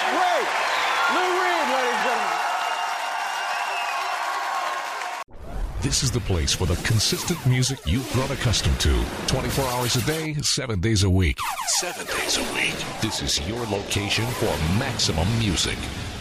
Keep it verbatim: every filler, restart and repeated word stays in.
great. Lou Reed, ladies and gentlemen. This is the place for the consistent music you've grown accustomed to. twenty-four hours a day, seven days a week. Seven days a week. This is your location for maximum music.